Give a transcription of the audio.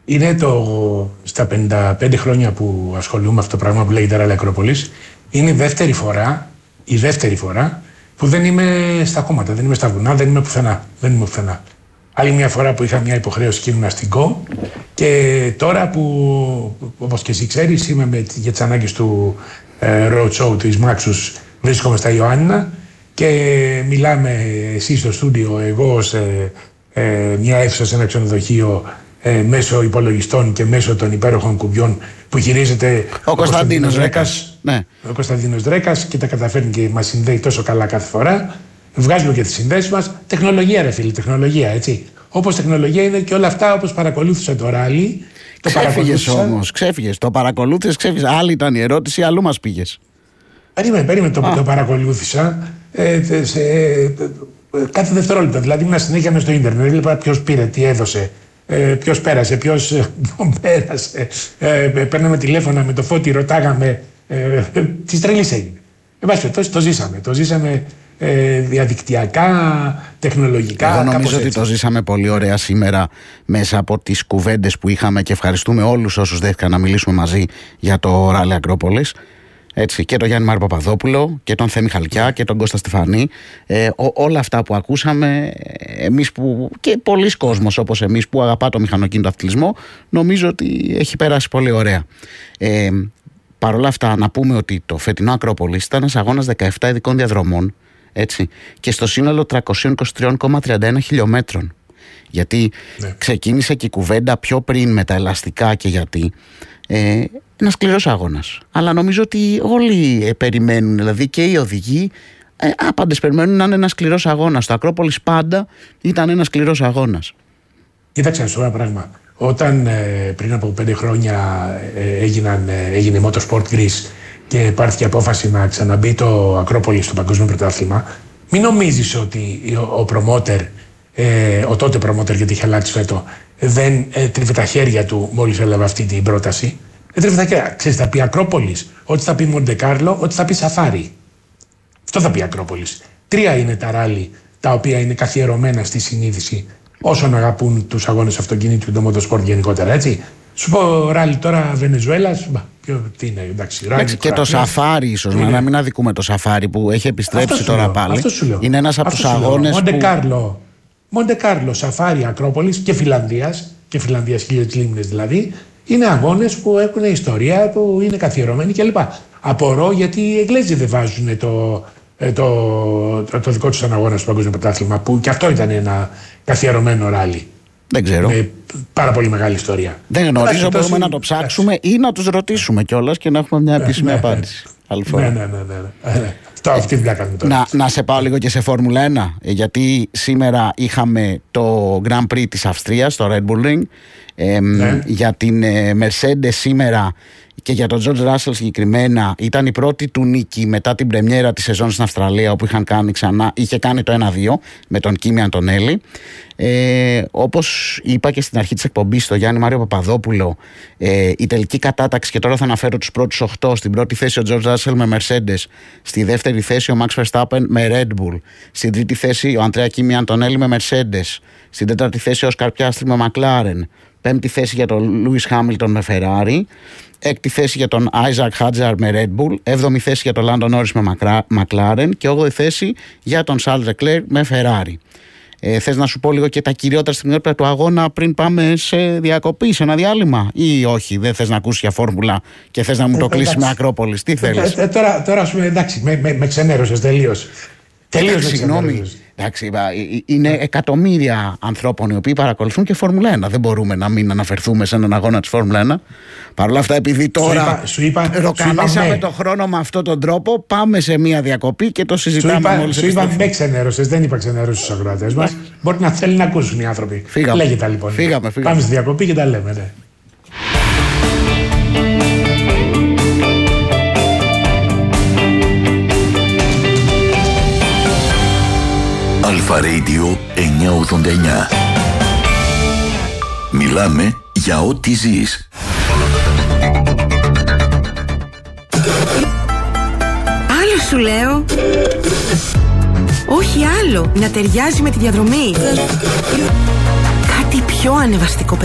Είναι στα 55 χρόνια που ασχολούμαι με αυτό το πράγμα που λέγεται Ράλι Ακρόπολης. Είναι η δεύτερη φορά που δεν είμαι στα κόμματα, δεν είμαι στα βουνά, δεν είμαι πουθενά. Άλλη μια φορά που είχα μια υποχρέωση και ήμουν αστικό, και τώρα που, όπως και εσύ ξέρεις, είμαι για τις ανάγκες του road show της Μάξους, βρίσκομαι στα Ιωάννινα και μιλάμε εσύ στο στούντιο, εγώ σε μια αίθουσα σε ένα ξενοδοχείο, μέσω υπολογιστών και μέσω των υπέροχων κουμπιών που χειρίζεται ο Κωνσταντίνος Δρέκας. Ναι. Ο Κωνσταντίνος Δρέκας, και τα καταφέρνει και μας συνδέει τόσο καλά κάθε φορά. Βγάζουμε και τις συνδέσεις μας. Τεχνολογία, ρε φίλε, τεχνολογία, έτσι. Όπως τεχνολογία είναι και όλα αυτά, όπως παρακολούθησα το ράλι. Ξέφυγες. Το παρακολούθησες, άλλη ήταν η ερώτηση, αλλού μας πήγες. Περίμενε, το παρακολούθησα κάθε δευτερόλεπτο. Δηλαδή ήμουν συνέχεια μες στο ίντερνετ. Έβλεπα ποιος πήρε, τι έδωσε, ποιος πέρασε, ποιος πέρασε. Παίρναμε τηλέφωνα με το Φώτη, ρωτάγαμε. Της τρελής έγινε. Εν πάση περιπτώσει, το ζήσαμε διαδικτυακά, τεχνολογικά. Εγώ νομίζω ότι το ζήσαμε πολύ ωραία σήμερα μέσα από τις κουβέντες που είχαμε, και ευχαριστούμε όλους όσους δέχτηκαν να μιλήσουμε μαζί για το Ράλι Ακρόπολης. Έτσι, και τον Γιάννη Μάριο Παπαδόπουλο και τον Θέμη Χαλκιά και τον Κώστα Στεφανή. Όλα αυτά που ακούσαμε, εμείς που, και πολλοί κόσμος όπως εμείς που αγαπά το μηχανοκίνητο αθλητισμό, νομίζω ότι έχει περάσει πολύ ωραία. Παρ' όλα αυτά, να πούμε ότι το φετινό Ακρόπολης ήταν ένας αγώνας 17 ειδικών διαδρομών, έτσι, και στο σύνολο 323,31 χιλιόμετρων. Γιατί ξεκίνησε και η κουβέντα πιο πριν με τα ελαστικά και γιατί. Ένας σκληρός αγώνας. Αλλά νομίζω ότι όλοι περιμένουν, δηλαδή και οι οδηγοί, άπαντες περιμένουν να είναι ένας σκληρός αγώνας. Το Ακρόπολης πάντα ήταν ένας σκληρός αγώνας. Κοίταξε ένα πράγμα. Όταν πριν από 5 χρόνια έγινε Motorsport Greece και πάρθηκε απόφαση να ξαναμπεί το Ακρόπολη στο Παγκόσμιο Πρωτάθλημα, μην νομίζεις ότι ο προμότερ, ο τότε προμότερ, γιατί είχε αλλάξει φέτο, δεν τρίβε τα χέρια του μόλις έλαβε αυτή την πρόταση. Δεν τρίβε τα χέρια. Ξέρεις, θα πει Ακρόπολης, ό,τι θα πει Μοντεκάρλο, ό,τι θα πει Σαφάρι. Αυτό θα πει Ακρόπολης. 3 είναι τα ράλι τα οποία είναι καθιερωμένα στη συνείδηση όσων αγαπούν τους αγώνες αυτοκινήτου και το motorsport γενικότερα, έτσι. Σου πω ράλι τώρα Βενεζουέλας, τι είναι, εντάξει. Και το Σαφάρι, ίσως, να μην αδικούμε το Σαφάρι που έχει επιστρέψει τώρα πάλι. Αυτό σου λέω. Είναι ένας από τους αγώνες. Μοντεκάρλο, Σαφάρι, Ακρόπολης και Φιλανδίας, χίλιες λίμνες δηλαδή, είναι αγώνες που έχουν ιστορία, που είναι καθιερωμένοι κλπ. Απορώ γιατί οι Εγγλέζοι δεν βάζουν το δικό τους αγώνα στο Παγκόσμιο Πρωτάθλημα, που και αυτό ήταν ένα καθιερωμένο ράλι. Δεν ξέρω. Με πάρα πολύ μεγάλη ιστορία. Δεν γνωρίζω, μπορούμε να το ψάξουμε ή να τους ρωτήσουμε κιόλας και να έχουμε μια επίσημη απάντηση. Ναι. Αυτή τη δουλειά κάνουμε τώρα. Να σε πάω λίγο και σε Φόρμουλα 1, γιατί σήμερα είχαμε το Grand Prix της Αυστρίας, το Red Bull Ring. Για την Mercedes σήμερα και για τον George Russell συγκεκριμένα ήταν η πρώτη του νίκη μετά την πρεμιέρα της σεζόν στην Αυστραλία, όπου είχε κάνει το 1-2 με τον Κίμι Αντωνέλη. Όπως είπα και στην αρχή της εκπομπής στο Γιάννη Μάριο Παπαδόπουλο, η τελική κατάταξη, και τώρα θα αναφέρω τους πρώτους 8, στην πρώτη θέση ο George Russell με Mercedes, στη δεύτερη θέση ο Max Verstappen με Red Bull, στην τρίτη θέση ο Αντρέα Κίμι Αντωνέλη με Mercedes, στην τέταρτη θέση ο Όσκαρ Πιάστρι με McLaren, πέμπτη θέση για τον Lewis Hamilton με Ferrari, έκτη θέση για τον Isaac Hadjar με Red Bull, έβδομη θέση για τον Lando Norris με McLaren και όγδοη θέση για τον Charles Leclerc με Ferrari. Θες να σου πω λίγο και τα κυριότερα στιγμιότυπα του αγώνα πριν πάμε σε διακοπή, σε ένα διάλειμμα, ή όχι, δεν θες να ακούσεις για φόρμουλα και θες να μου το κλείσεις με Ακρόπολης? Τι θέλεις? Τώρα σου εντάξει, με ξενέρωσες τελείως. Συγγνώμη. Εντάξει, είναι εκατομμύρια ανθρώπων οι οποίοι παρακολουθούν και Φόρμουλα 1. Δεν μπορούμε να μην αναφερθούμε σε έναν αγώνα της Φόρμουλα 1. Παρ' όλα αυτά, επειδή τώρα ροκανίσαμε το χρόνο με αυτόν τον τρόπο, πάμε σε μια διακοπή και το συζητάμε μόλις. Σου είπα με ξενέρωσες, δεν είπα ξενέρωσες στους ακροατές μας. Μπορεί να θέλει να ακούσουν οι άνθρωποι. Λέγεται λοιπόν. Πάμε στη διακοπή και τα λέμε. Ναι. Αλφα Radio 989. Μιλάμε για ό,τι ζεις. Άλλο σου λέω. Όχι άλλο. Να ταιριάζει με τη διαδρομή. Κάτι πιο ανεβαστικό.